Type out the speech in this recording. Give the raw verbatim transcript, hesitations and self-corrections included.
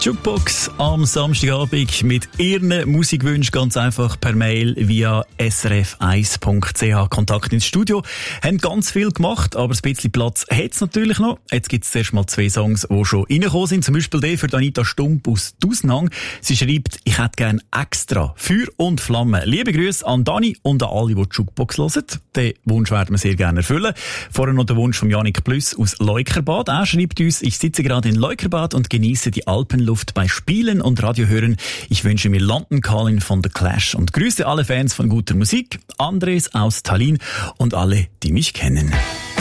Jukebox am Samstagabend mit Ihren Musikwünschen ganz einfach per Mail via s r f eins punkt c h. Kontakt ins Studio. Haben ganz viel gemacht, aber ein bisschen Platz hat es natürlich noch. Jetzt gibt es zuerst mal zwei Songs, die schon reingekommen sind. Zum Beispiel der für Anita Stump aus Dusnang. Sie schreibt, ich hätte gerne extra Feuer und Flamme. Liebe Grüße an Dani und an alle, die die Jukebox hören. Den Wunsch werden wir sehr gerne erfüllen. Vorher noch der Wunsch von Janik Plüss aus Leukerbad. Er schreibt uns, ich sitze gerade in Leukerbad und genieße die Alpenluft bei Spielen und Radiohören. Ich wünsche mir London Calling von The Clash und grüße alle Fans von guter Musik, Andres aus Tallinn und alle, die mich kennen.